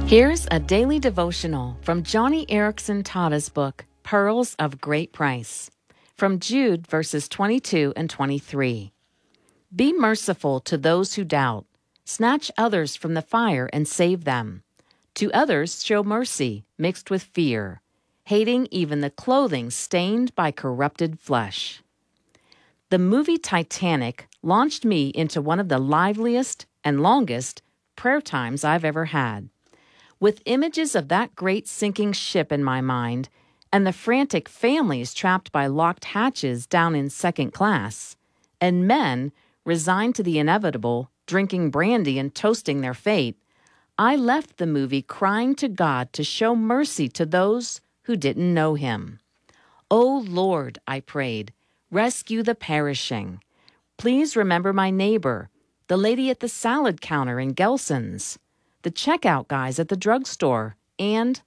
Here's a daily devotional from Joni Eareckson Tada's book, Pearls of Great Price, from Jude verses 22 and 23. Be merciful to those who doubt. Snatch others from the fire and save them. To others show mercy mixed with fear, hating even the clothing stained by corrupted flesh. The movie Titanic launched me into one of the liveliest and longest prayer times I've ever had. With images of that great sinking ship in my mind and the frantic families trapped by locked hatches down in second class, and men resigned to the inevitable, drinking brandy and toasting their fate, I left the movie crying to God to show mercy to those who didn't know Him. "Oh Lord," I prayed, "rescue the perishing. Please remember my neighbor, the lady at the salad counter in Gelson's, the checkout guys at the drugstore," and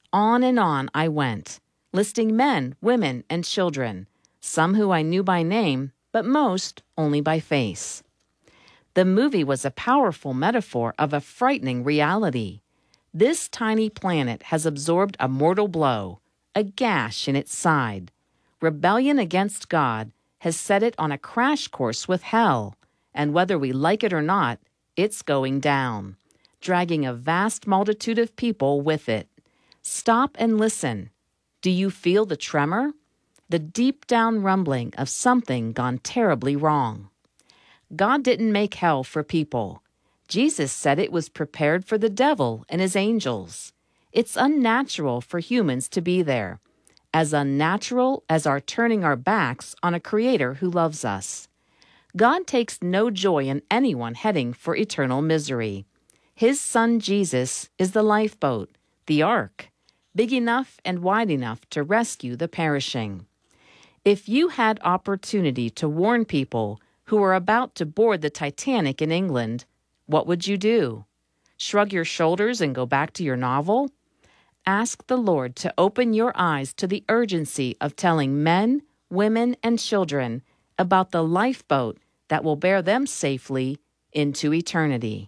on I went, listing men, women, and children, some who I knew by name, but most only by face. The movie was a powerful metaphor of a frightening reality. This tiny planet has absorbed a mortal blow, a gash in its side. Rebellion against God has set it on a crash course with hell, and whether we like it or not, it's going down, dragging a vast multitude of people with it. Stop and listen. Do you feel the tremor? The deep-down rumbling of something gone terribly wrong. God didn't make hell for people. Jesus said it was prepared for the devil and his angels. It's unnatural for humans to be there, as unnatural as our turning our backs on a Creator who loves us. God takes no joy in anyone heading for eternal misery. His Son Jesus is the lifeboat, the ark, big enough and wide enough to rescue the perishing. If you had opportunity to warn people who are about to board the Titanic in England, what would you do? Shrug your shoulders and go back to your novel? Ask the Lord to open your eyes to the urgency of telling men, women, and children about the lifeboat that will bear them safely into eternity.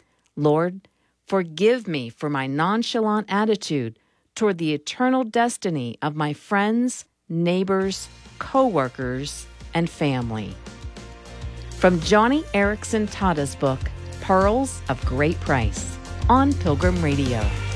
Lord, forgive me for my nonchalant attitude toward the eternal destiny of my friends, neighbors, co-workers, and family. From Joni Eareckson Tada's book, Pearls of Great Price, on Pilgrim Radio.